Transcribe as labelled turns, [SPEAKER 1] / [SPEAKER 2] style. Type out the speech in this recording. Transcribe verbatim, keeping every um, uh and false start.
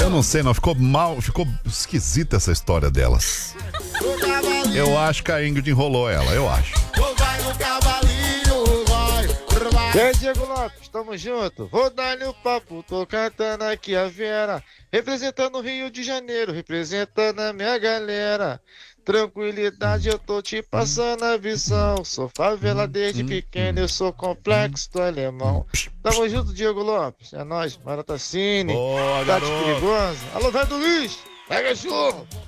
[SPEAKER 1] Eu não sei, não. Ficou mal, ficou esquisita essa história delas. Eu acho que a Ingrid enrolou ela, eu acho.
[SPEAKER 2] Vai no cavalinho, vai, vai. E aí, Diego Lopes, tamo junto. Vou dar-lhe o papo, tô cantando aqui a Vera. Representando o Rio de Janeiro, representando a minha galera. Tranquilidade, eu tô te passando a visão. Sou favela desde pequeno, eu sou complexo do alemão. Tamo junto, Diego Lopes. É nóis, Maratacine.
[SPEAKER 1] Boa,
[SPEAKER 2] Tati
[SPEAKER 1] garoto.
[SPEAKER 2] Perigosa. Alô, velho do Luiz. Pega churro.